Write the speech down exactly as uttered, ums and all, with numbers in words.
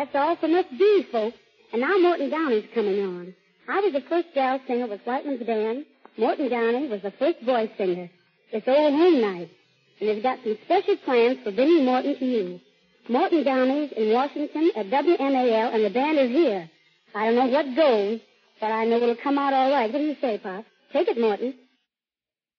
That's all from us B's folks. And now Morton Downey's coming on. I was the first gal singer with Whiteman's band. Morton Downey was the first boy singer. It's old home night. And they've got some special plans for bringing Morton to you. Morton Downey's in Washington at W M A L, and the band is here. I don't know what goes, but I know it'll come out all right. What do you say, Pop? Take it, Morton.